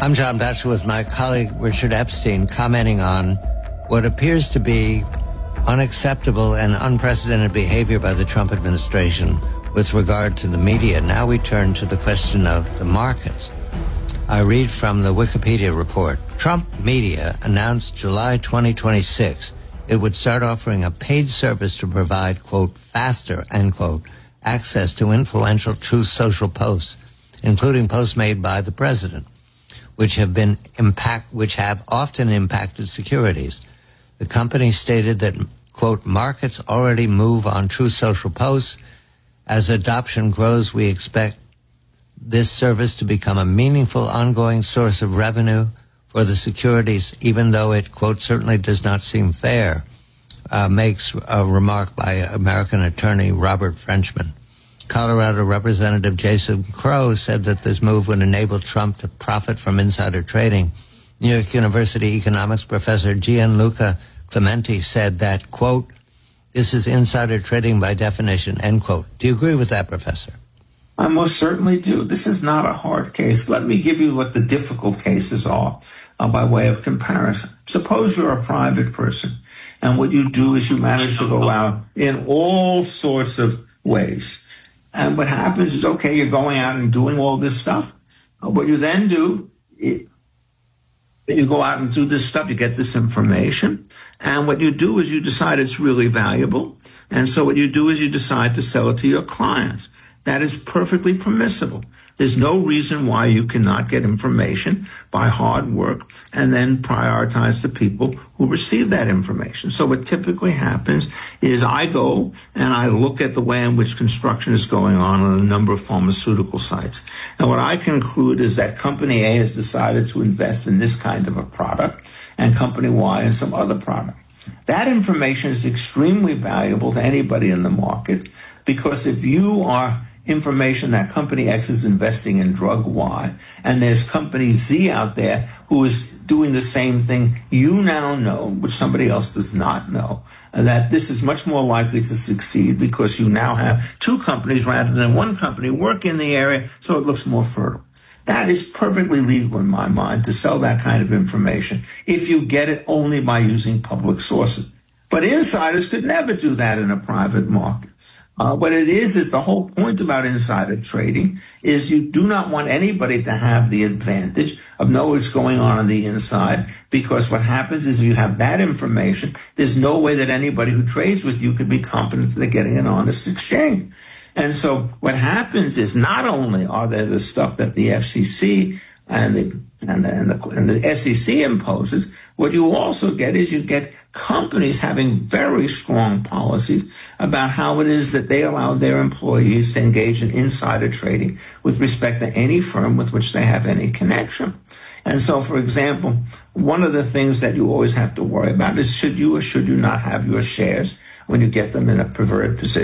I'm John Batchelor with my colleague Richard Epstein, commenting on what appears to be unacceptable and unprecedented behavior by the Trump administration with regard to the media. Now we turn to the question of the markets. I read from the Wikipedia report. Trump Media announced July 2026 it would start offering a paid service to provide, quote, faster, end quote, access to influential Truth Social posts, including posts made by the president, which have often impacted securities. The company stated that, quote, markets already move on Truth Social posts. As adoption grows, we expect this service to become a meaningful ongoing source of revenue for the securities, even though it, quote, certainly does not seem fair, makes a remark by American attorney Robert Frenchman. Colorado Representative Jason Crow said that this move would enable Trump to profit from insider trading. New York University economics professor Gianluca Clementi said that, quote, this is insider trading by definition, end quote. Do you agree with that, Professor? I most certainly do. This is not a hard case. Let me give you what the difficult cases are by way of comparison. Suppose you're a private person, and what you do is you manage to go out in all sorts of ways. And what happens is, okay, you're going out and doing all this stuff. What you then do, you go out and do this stuff, you get this information, and what you do is you decide it's really valuable. And so what you do is you decide to sell it to your clients. That is perfectly permissible. There's no reason why you cannot get information by hard work and then prioritize the people who receive that information. So what typically happens is I go and I look at the way in which construction is going on a number of pharmaceutical sites. And what I conclude is that company A has decided to invest in this kind of a product and company Y in some other product. That information is extremely valuable to anybody in the market, because if you are information that company X is investing in drug Y, and there's company Z out there who is doing the same thing, you now know, which somebody else does not know, that this is much more likely to succeed because you now have two companies rather than one company working in the area, so it looks more fertile. That is perfectly legal in my mind to sell that kind of information if you get it only by using public sources. But insiders could never do that in a private market. What it is the whole point about insider trading is you do not want anybody to have the advantage of knowing what's going on the inside, because what happens is if you have that information, there's no way that anybody who trades with you could be confident that they're getting an honest exchange. And so what happens is not only are there the stuff that the FCC and the SEC imposes, what you also get is you get companies having very strong policies about how it is that they allow their employees to engage in insider trading with respect to any firm with which they have any connection. And so, for example, one of the things that you always have to worry about is should you or should you not have your shares when you get them in a preferred position.